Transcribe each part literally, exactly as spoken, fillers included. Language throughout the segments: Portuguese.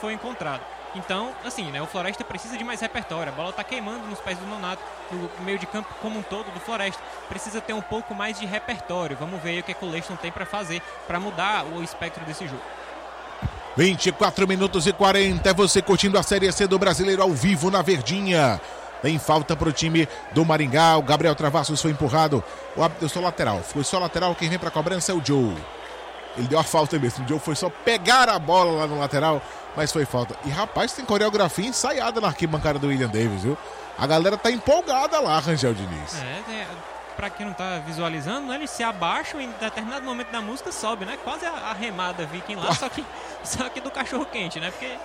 foi encontrado. Então, assim, né, o Floresta precisa de mais repertório. A bola tá queimando nos pés do Nonato, no meio de campo como um todo do Floresta. Precisa ter um pouco mais de repertório. Vamos ver aí o que, é que o Leiston tem para fazer, para mudar o espectro desse jogo. vinte e quatro minutos e quarenta, é você curtindo a Série C do Brasileiro ao vivo na Verdinha. Tem falta pro time do Maringá, o Gabriel Travassos foi empurrado. Eu sou lateral, foi só lateral, quem vem pra cobrança é o Joe. Ele deu a falta mesmo, o Joe foi só pegar a bola lá no lateral, mas foi falta. E rapaz, tem coreografia ensaiada na arquibancada do William Davis, viu? A galera tá empolgada lá, Rangel Diniz. É, é, pra quem não tá visualizando, né, eles se abaixam e em determinado momento da música sobe, né? Quase a, a remada Viking lá, só que, só que do cachorro quente, né? Porque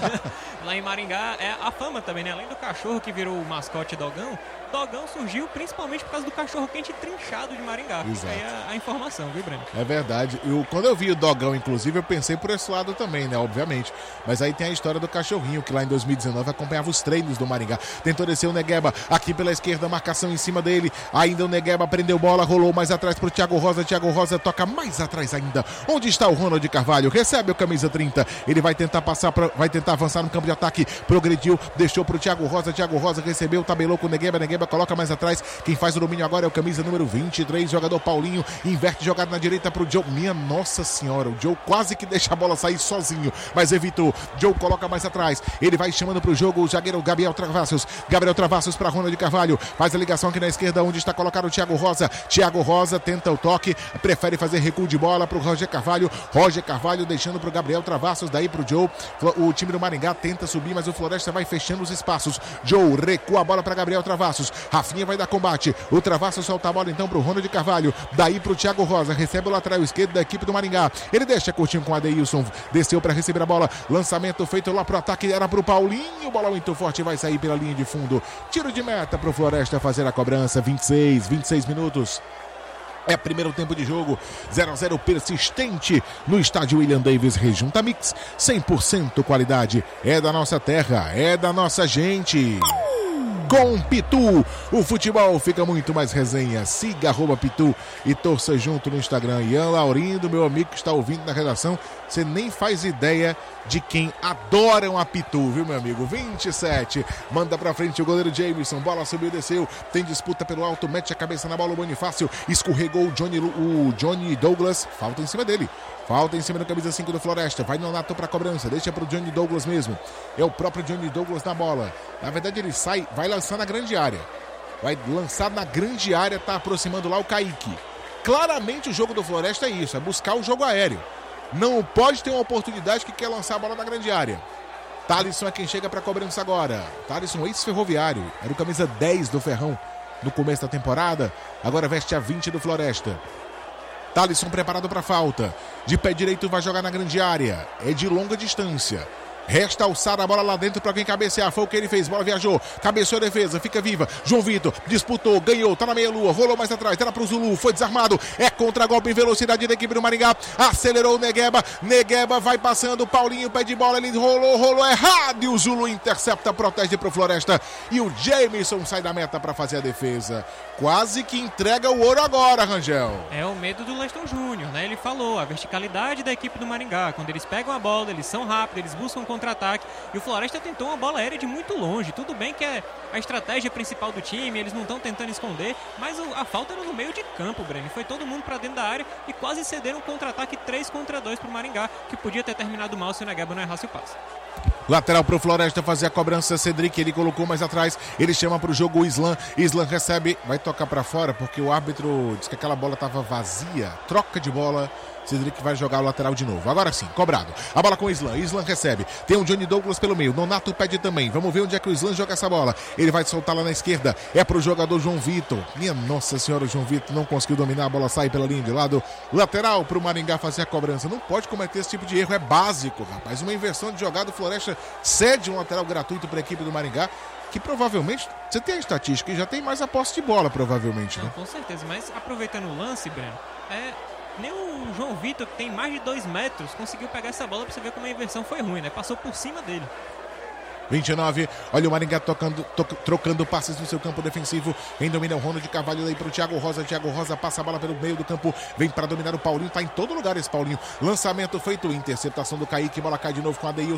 lá em Maringá é a fama também, né? Além do cachorro que virou o mascote Dogão, Dogão surgiu principalmente por causa do cachorro quente trinchado de Maringá. Exato. Aí a, a informação, viu, Breno? É verdade. Eu, quando eu vi o Dogão, inclusive, eu pensei por esse lado também, né? Obviamente. Mas aí tem a história do cachorrinho, que lá em dois mil e dezenove acompanhava os treinos do Maringá. Tentou descer o Negueba, aqui pela esquerda, marcação em cima dele. Ainda o Negueba prendeu bola, rolou mais atrás pro Thiago Rosa. Thiago Rosa toca mais atrás ainda. Onde está o Ronald Carvalho? Recebe o camisa trinta. Ele vai tentar passar, pra, vai tentar avançar no campo de ataque. Progrediu, deixou pro Thiago Rosa. Thiago Rosa recebeu, tabelou com o Negueba. Negueba coloca mais atrás. Quem faz o domínio agora é o camisa número vinte e três, jogador Paulinho. Inverte jogada na direita pro Joe. Minha nossa senhora, o Joe quase que deixa a bola sair sozinho, mas evitou. Joe coloca mais atrás. Ele vai chamando pro jogo o zagueiro Gabriel Travassos. Gabriel Travassos para Ronald Carvalho. Faz a ligação aqui na esquerda, onde está colocado o Thiago Rosa. Thiago Rosa tenta o toque, prefere fazer recuo de bola pro Roger Carvalho. Roger Carvalho deixando pro Gabriel Travassos, daí pro Joe. O time do Maringá tenta subir, mas o Floresta vai fechando os espaços. Joe recua a bola para Gabriel Travassos. Rafinha vai dar combate. O Travassos solta a bola então pro Ronald Carvalho. Daí pro Thiago Rosa. Recebe o lateral esquerdo da equipe do Maringá. Ele deixa curtinho com o Adeilson. Desceu para receber a bola. Lançamento feito lá pro ataque. Era pro Paulinho. Bola muito forte. Vai sair pela linha de fundo. Tiro de meta pro Floresta fazer a cobrança. vinte e seis, vinte e seis minutos. É primeiro tempo de jogo, zero a zero persistente no estádio William Davis. Rejunta Mix, cem por cento qualidade. É da nossa terra, é da nossa gente. Com Pitu, o futebol fica muito mais resenha. Siga arroba Pitu e torça junto no Instagram. Ian Laurindo, meu amigo que está ouvindo na redação, você nem faz ideia de quem adoram a Pitu, viu, meu amigo? vinte e sete, manda pra frente o goleiro Jameson, bola subiu, desceu, tem disputa pelo alto, mete a cabeça na bola, o Bonifácio, escorregou o Johnny, o Johnny Douglas, falta em cima dele. Falta em cima do camisa cinco do Floresta. Vai Nonato para cobrança. Deixa para o Johnny Douglas mesmo. É o próprio Johnny Douglas na bola. Na verdade ele sai, vai lançar na grande área. Vai lançar na grande área. Tá aproximando lá o Kaique. Claramente o jogo do Floresta é isso. É buscar o jogo aéreo. Não pode ter uma oportunidade que quer lançar a bola na grande área. Thalisson é quem chega para cobrança agora. Thalisson, ex-ferroviário. Era o camisa dez do Ferrão no começo da temporada. Agora veste a vinte do Floresta. Thalisson preparado para falta. De pé direito vai jogar na grande área. É de longa distância. Resta alçar a bola lá dentro para quem cabecear. Foi o que ele fez. Bola viajou. Cabeceou a defesa. Fica viva. João Vitor disputou. Ganhou. Tá na meia-lua. Rolou mais atrás. Era pro Zulu. Foi desarmado. É contra-golpe em velocidade da equipe do Maringá. Acelerou o Negueba. Negueba vai passando. Paulinho pé de bola. Ele rolou. Rolou errado. E o Zulu intercepta. Protege pro Floresta. E o Jameson sai da meta para fazer a defesa. Quase que entrega o ouro agora, Rangel. É o medo do Leston Júnior, né? Ele falou. A verticalidade da equipe do Maringá. Quando eles pegam a bola, eles são rápidos. Eles buscam contra-ataque, e o Floresta tentou uma bola aérea de muito longe. Tudo bem que é a estratégia principal do time, eles não estão tentando esconder, mas a falta era no meio de campo, Breno. Foi todo mundo para dentro da área e quase cederam um contra-ataque três contra dois para o Maringá, que podia ter terminado mal se o Negueba não errasse o passe. Lateral pro Floresta fazer a cobrança. Cedric, ele colocou mais atrás. Ele chama pro jogo o Islan. Islan recebe, vai tocar para fora porque o árbitro disse que aquela bola estava vazia. Troca de bola. Cedric vai jogar o lateral de novo. Agora sim, cobrado. A bola com o Islan. Islan recebe. Tem o Johnny Douglas pelo meio. Nonato pede também. Vamos ver onde é que o Islan joga essa bola. Ele vai soltar lá na esquerda. É pro jogador João Vitor. Minha nossa senhora, o João Vitor não conseguiu dominar. A bola sai pela linha de lado. Lateral pro Maringá fazer a cobrança. Não pode cometer esse tipo de erro. É básico, rapaz. Uma inversão de jogada. O Floresta cede um lateral gratuito para a equipe do Maringá, que provavelmente, você tem a estatística e já tem mais a posse de bola, provavelmente, né? Não, com certeza, mas aproveitando o lance, Breno, é, nem o João Vitor, que tem mais de dois metros, conseguiu pegar essa bola para você ver como a inversão foi ruim, né? Passou por cima dele. vinte e nove, olha o Maringá tocando, to, trocando passes no seu campo defensivo. Quem domina é o Ronald Carvalho, daí pro Thiago Rosa. Thiago Rosa passa a bola pelo meio do campo, vem para dominar o Paulinho, tá em todo lugar esse Paulinho. Lançamento feito, interceptação do Kaique, bola cai de novo com a Adeilson.